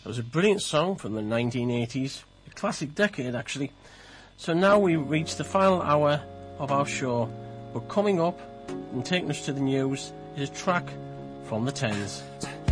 It was a brilliant song from the 1980s, a classic decade actually. So now we reach the final hour of our show, but coming up and taking us to the news is a track from the Tens.